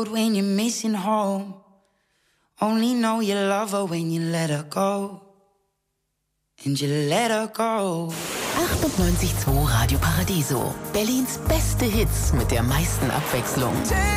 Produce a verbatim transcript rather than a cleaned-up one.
road when you're missing home. Only know you love her when you let her go. And you let her go. achtundneunzig Komma zwei Radio Paradiso. Berlins beste Hits mit der meisten Abwechslung.